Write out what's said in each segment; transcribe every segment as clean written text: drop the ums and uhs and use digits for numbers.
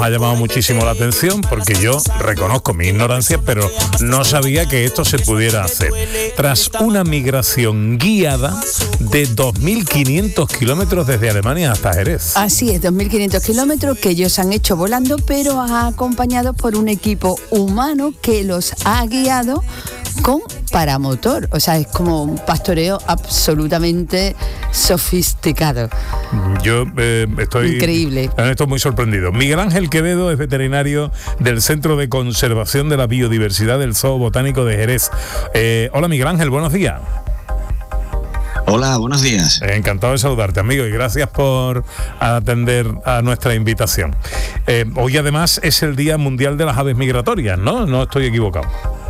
ha llamado muchísimo la atención porque yo reconozco mi ignorancia, pero no sabía que esto se pudiera hacer. Tras una migración guiada de 2.500 kilómetros desde Alemania hasta Jerez. Así es, 2.500 kilómetros que ellos han hecho volando, pero acompañados por un equipo humano que los ha guiado con paramotor. O sea, es como un pastoreo absolutamente sofisticado. Yo estoy... Increíble. Estoy muy sorprendido. Miguel Ángel Quevedo es veterinario del Centro de Conservación de la Biodiversidad del Zoo Botánico de Jerez. Hola Miguel Ángel, buenos días. Hola, buenos días. Encantado de saludarte, amigo, y gracias por atender a nuestra invitación. Hoy además es el Día Mundial de las Aves Migratorias, ¿no? No estoy equivocado.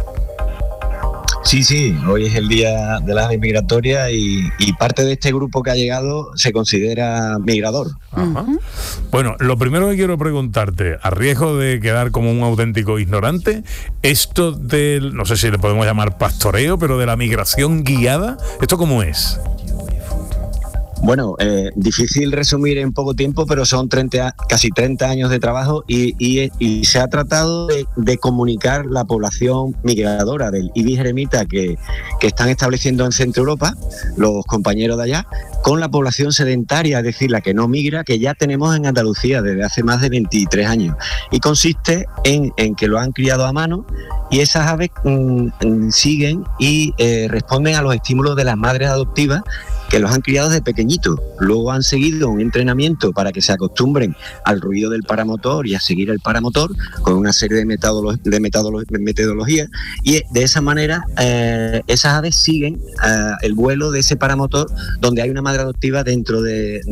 Sí, hoy es el Día de las Aves Migratorias y parte de este grupo que ha llegado se considera migrador. Ajá. Bueno, lo primero que quiero preguntarte, a riesgo de quedar como un auténtico ignorante, esto del, no sé si le podemos llamar pastoreo, pero de la migración guiada, ¿esto cómo es? Bueno, difícil resumir en poco tiempo, pero son casi 30 años de trabajo y se ha tratado de comunicar la población migradora del ibis eremita que están estableciendo en Centro Europa, los compañeros de allá, con la población sedentaria, es decir, la que no migra, que ya tenemos en Andalucía desde hace más de 23 años. Y consiste en que lo han criado a mano y esas aves siguen y responden a los estímulos de las madres adoptivas que los han criado desde pequeñitos. Luego han seguido un entrenamiento para que se acostumbren al ruido del paramotor y a seguir el paramotor con una serie de metodologías, y de esa manera esas aves siguen el vuelo de ese paramotor donde hay una madre adoptiva dentro del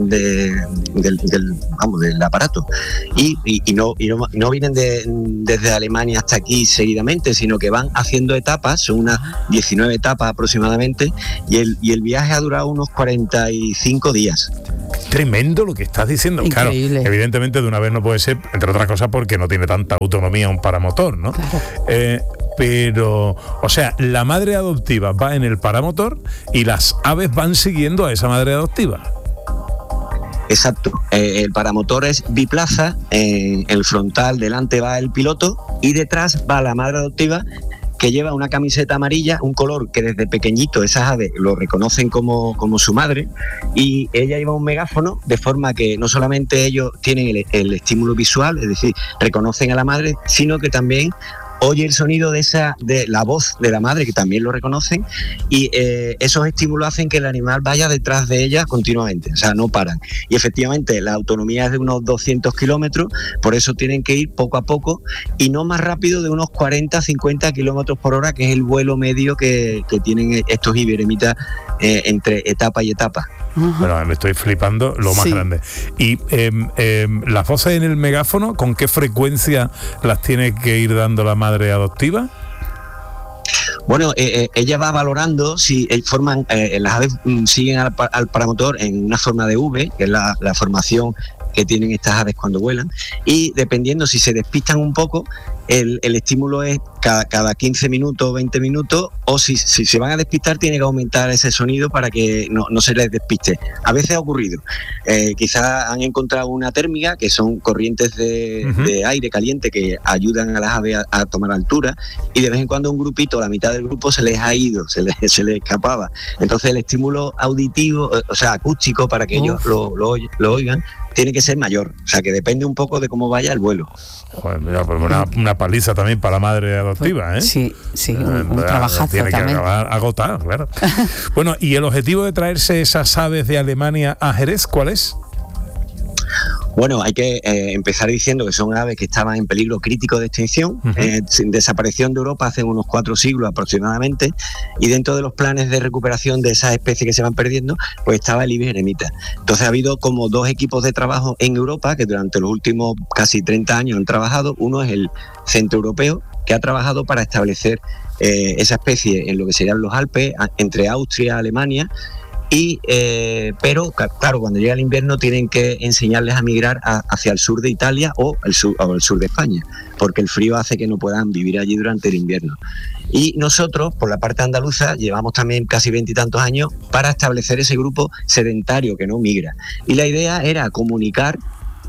aparato. Y no vienen desde Alemania hasta aquí seguidamente, sino que van haciendo etapas, son unas 19 etapas aproximadamente, y el viaje ha durado unos 45 días. Tremendo lo que estás diciendo. Increíble. Claro, evidentemente de una vez no puede ser, entre otras cosas porque no tiene tanta autonomía un paramotor, ¿no? Claro. Pero, o sea, la madre adoptiva va en el paramotor y las aves van siguiendo a esa madre adoptiva. Exacto. El paramotor es biplaza, en el frontal delante va el piloto y detrás va la madre adoptiva, que lleva una camiseta amarilla, un color que desde pequeñito esas aves lo reconocen como su madre, y ella lleva un megáfono, de forma que no solamente ellos tienen el estímulo visual, es decir, reconocen a la madre, sino que también oye el sonido de la voz de la madre, que también lo reconocen, y esos estímulos hacen que el animal vaya detrás de ella continuamente, o sea, no paran. Y efectivamente la autonomía es de unos 200 kilómetros, por eso tienen que ir poco a poco y no más rápido de unos 40-50 kilómetros por hora, que es el vuelo medio que tienen estos ibis eremitas entre etapa y etapa. Bueno, me estoy flipando lo más grande. Y las voces en el megáfono, ¿con qué frecuencia las tiene que ir dando la madre adoptiva? Bueno, ella va valorando si las aves siguen al paramotor en una forma de V, que es la formación que tienen estas aves cuando vuelan, y dependiendo si se despistan un poco, el estímulo es cada 15 minutos o 20 minutos, o si se van a despistar tiene que aumentar ese sonido para que no se les despiste. A veces ha ocurrido, quizás han encontrado una térmica, que son corrientes de aire caliente que ayudan a las aves a tomar altura, y de vez en cuando un grupito, la mitad del grupo se les ha ido, se les escapaba. Entonces el estímulo auditivo, o sea, acústico, para que ellos lo oigan, tiene que ser mayor, o sea que depende un poco de cómo vaya el vuelo. Joder, mira, pues una paliza también para la madre adoptiva, ¿eh? Sí, un trabajazo tiene también. Que acabar agotado, claro. Bueno, ¿y el objetivo de traerse esas aves de Alemania a Jerez, cuál es? Bueno, hay que empezar diciendo que son aves que estaban en peligro crítico de extinción. Desaparecieron de Europa hace unos 4 siglos aproximadamente, y dentro de los planes de recuperación de esas especies que se van perdiendo, pues estaba el ibis eremita. Entonces ha habido como 2 equipos de trabajo en Europa que durante los últimos casi 30 años han trabajado. Uno es el Centro Europeo, que ha trabajado para establecer esa especie en lo que serían los Alpes, entre Austria y Alemania. Pero claro, cuando llega el invierno tienen que enseñarles a migrar hacia el sur de Italia o el sur de España, porque el frío hace que no puedan vivir allí durante el invierno. Y nosotros, por la parte andaluza, llevamos también casi 20 y tantos años para establecer ese grupo sedentario que no migra. Y la idea era comunicar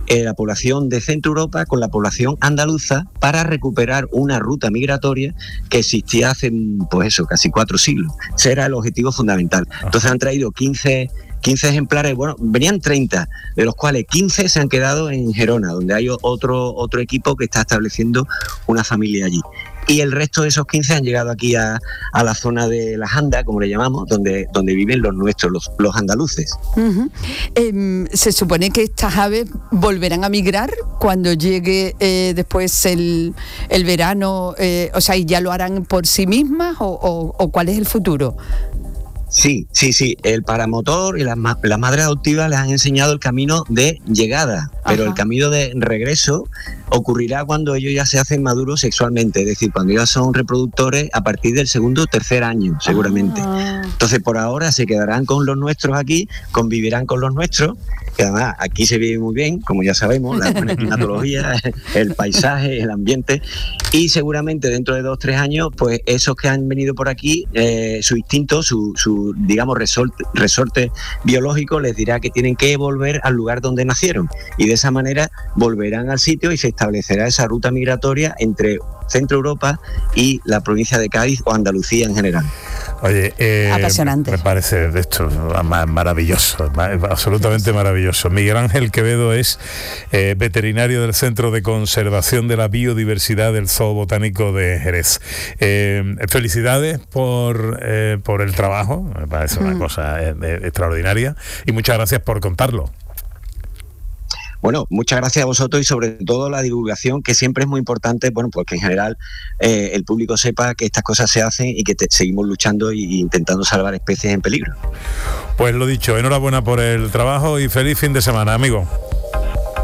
la población de Centro Europa con la población andaluza para recuperar una ruta migratoria que existía hace, pues eso, casi 4 siglos. Ese era el objetivo fundamental. Entonces han traído 15 ejemplares, bueno, venían 30, de los cuales 15 se han quedado en Gerona, donde hay otro equipo que está estableciendo una familia allí. Y el resto de esos 15 han llegado aquí a la zona de la Janda, como le llamamos, donde viven los nuestros, los andaluces. Uh-huh. Se supone que estas aves volverán a migrar cuando llegue después el verano, o sea, ¿y ya lo harán por sí mismas o cuál es el futuro? Sí. El paramotor y las madres adoptivas les han enseñado el camino de llegada, pero el camino de regreso ocurrirá cuando ellos ya se hacen maduros sexualmente, es decir, cuando ya son reproductores a partir del 2º o 3er año, seguramente. Entonces, por ahora se quedarán con los nuestros aquí, convivirán con los nuestros, que además aquí se vive muy bien, como ya sabemos, la climatología, el paisaje, el ambiente, y seguramente dentro de 2 o 3 años, pues esos que han venido por aquí, su instinto, su digamos, resorte biológico les dirá que tienen que volver al lugar donde nacieron, y de esa manera volverán al sitio y se establecerá esa ruta migratoria entre Centro Europa y la provincia de Cádiz o Andalucía en general. Oye, apasionante. Me parece de esto maravilloso, absolutamente maravilloso. Miguel Ángel Quevedo es veterinario del Centro de Conservación de la Biodiversidad del Zoo Botánico de Jerez. Felicidades por el trabajo, me parece una cosa extraordinaria, y muchas gracias por contarlo. Bueno, muchas gracias a vosotros y sobre todo la divulgación, que siempre es muy importante, bueno, porque en general el público sepa que estas cosas se hacen y que seguimos luchando e intentando salvar especies en peligro. Pues lo dicho, enhorabuena por el trabajo y feliz fin de semana, amigo.